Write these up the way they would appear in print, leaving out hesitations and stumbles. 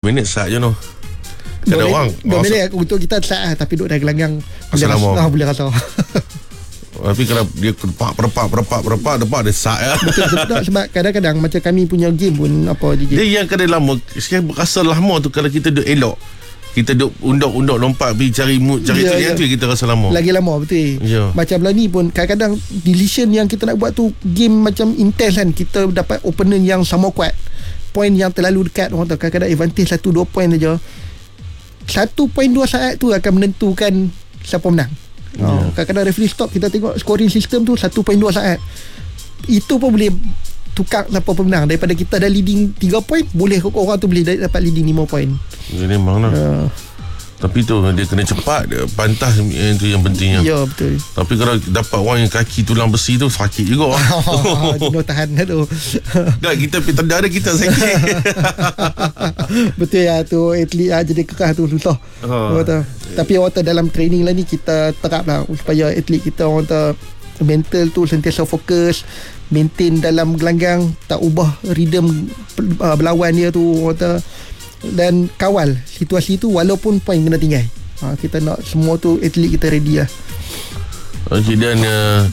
minit sat je noh. Ada orang 2 minit untuk kita sat tapi duduk dalam gelanggang boleh rasa. Tapi kalau dia perpak dia sat ya. Betul, sebab kadang-kadang macam kami punya game pun apa dia yang kadang lama sekarang rasa lama tu kalau kita duduk elok, kita duduk undok lompat pergi cari mood cari yang tu kita rasa lama. Lagi lama betul. Macam lah ni pun kadang-kadang decision yang kita nak buat tu game macam intense kan, kita dapat opponent yang sama kuat, point yang terlalu dekat, orang tahu kadang-kadang advantage 1-2 point saja. 1.2 saat tu akan menentukan siapa menang. Kadang-kadang referee stop, kita tengok scoring system tu 1.2 saat. Itu pun boleh tukar siapa pemenang. Daripada kita dah leading 3 point, boleh orang tu boleh dapat leading 5 point. Jadi memang lah. Tapi tu dia kena cepat, dia pantas itu yang pentingnya. Ya betul. Tapi kalau dapat orang yang kaki tulang besi tu sakit juga. Jenuh tahan tu. Tak, kita pergi tendara kita sakit. Betul ya tu, atlet jadi kekah tu susah. Tapi orang tu dalam training lah ni kita terap lah supaya atlet kita orang tu mental tu sentiasa fokus, maintain dalam gelanggang, tak ubah rhythm berlawan dia tu orang tu, dan kawal situasi tu walaupun point kena tinggal. Kita nak semua tu atlet kita ready lah. Okey, dan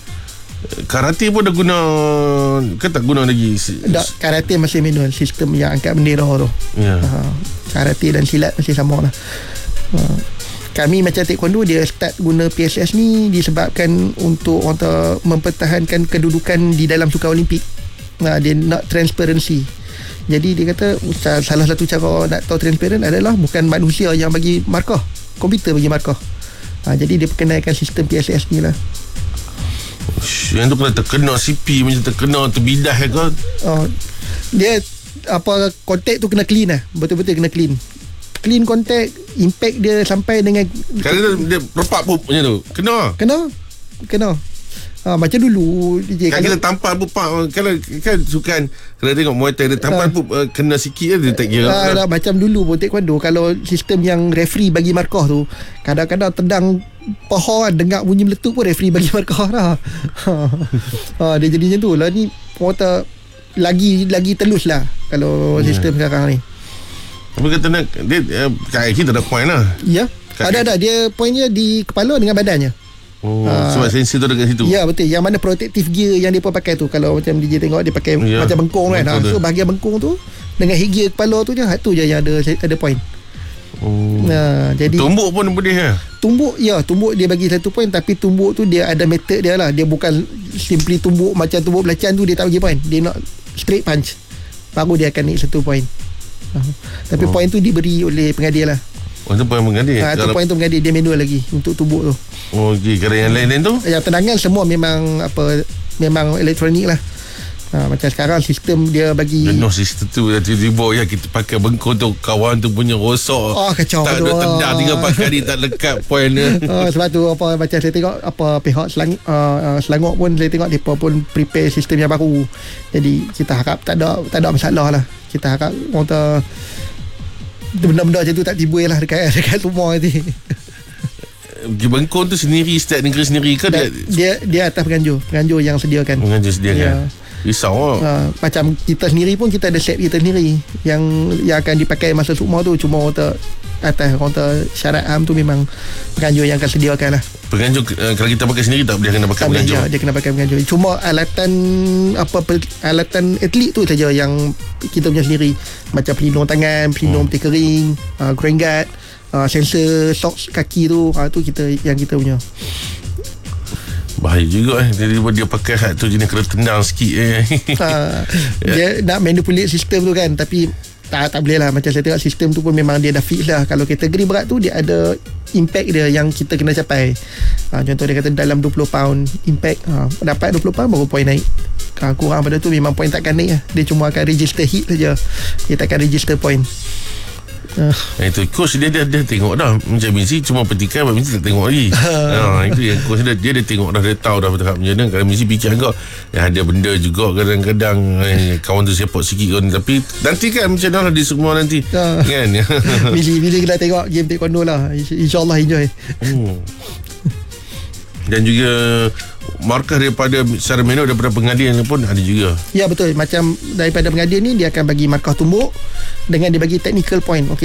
karate pun dah guna ke tak guna lagi? Karate masih manual, sistem yang angkat bendera tu. Karate dan silat masih sama lah. Kami macam taekwondo, dia start guna PSS ni disebabkan untuk orang mempertahankan kedudukan di dalam sukan Olimpik. Dia nak transparansi. Jadi dia kata salah satu cara nak tahu transparent adalah bukan manusia yang bagi markah, komputer bagi markah. Jadi dia perkenalkan sistem PSS ni lah. Yang tu kena terkena CP, macam terkena terbidah ke? Dia apa, kontak tu kena clean lah. Betul-betul kena clean kontak, impact dia sampai dengan kalau dia perpak pup macam tu kena macam dulu DJ, kan kita tampal pupak, kalau kan sukan kalau tengok Muay Thai dia tampal pup kena sikit dia tak kira macam dulu pun taekwondo, kalau sistem yang referee bagi markah tu kadang-kadang tendang paha dengar bunyi meletup pun referee bagi markah lah. Dia jadi macam tu lah. Ni lagi telus lah kalau sistem sekarang ni. Tapi kata nak dia kita ada point lah. Ya, ada dia pointnya di kepala dengan badannya. Sebab sensor tu dekat situ. Ya betul. Yang mana protective gear yang dia pun pakai tu, kalau macam DJ tengok dia pakai macam bengkung kan. So bahagian bengkung tu dengan headgear kepala tu je, tu je yang ada point. Jadi tumbuk pun boleh tumbuk dia bagi 1 point, tapi tumbuk tu dia ada method dia lah. Dia bukan simply tumbuk macam tumbuk belacan tu dia tak bagi point. Dia nak straight punch, baru dia akan naik 1 point. Tapi point tu diberi oleh pengadil lah. Itu point pengadil. Point tu pengadil, dia manual lagi untuk tumbuk tu. Okey, kalau yang lain-lain tu? Yang tendangan semua memang elektronik lah. Macam sekarang sistem dia bagi sistem tu tiba-tiba kita pakai bengkung tu, kawan tu punya rosak. Kacau tak tu. Tak tendang 3-4 kali tak lekat point dia. Sebab tu macam saya tengok pihak Selangor pun saya tengok mereka pun prepare sistem yang baru. Jadi kita harap tak ada masalah lah. Kita harap benda-benda macam tu tak tiba lah dekat rumah nanti. Bengkung tu sendiri, setiap negeri sendiri ke? Dia atas penganjur yang sediakan. Risau macam kita sendiri pun kita ada set kita sendiri yang akan dipakai masa sukma tu. Cuma atas syarat am tu memang penganjur yang akan sediakan lah. Penganjur kalau kita pakai sendiri tak boleh kena pakai penganjur. Dia kena pakai penganjur. Cuma alatan atlet tu saja yang kita punya sendiri, macam pelindung tangan, pelindung peti kering, groin guard, sensor socks kaki tu, tu yang kita punya. Bahaya juga tiba-tiba dia pakai hat tu jenis kena tendang sikit dia nak manipulate sistem tu kan, tapi tak boleh lah. Macam saya tengok sistem tu pun memang dia dah fix lah. Kalau kategori berat tu dia ada impact dia yang kita kena capai. Contoh dia kata dalam 20 pound impact, dapat 20 pound baru point naik. Kurang pada tu memang point takkan naik lah. Dia cuma akan register hit saja, dia takkan register point. Itu coach dia tengok dah. Macam Messi cuma petikan, Messi tak tengok lagi. Itu yang coach dia tengok dah, dia tahu dah bertahap macam mana. Kalau Messi fikir agak ada benda juga kadang-kadang kawan tu siapot sikit kan. Tapi nanti kan macam mana di semua nanti kan. Bila kita tengok game taekwondo lah, InsyaAllah enjoy. Dan juga markah daripada secara manual daripada pengadil pun ada juga. Ya betul. Macam daripada pengadil ni dia akan bagi markah tumbuk dengan dia bagi technical point.